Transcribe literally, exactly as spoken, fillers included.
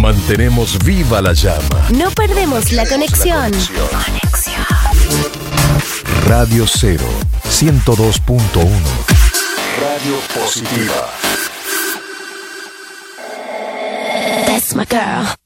Mantenemos viva la llama. No perdemos la conexión. Conexión. Radio Cero, ciento dos punto uno. Radio Positiva. That's my girl.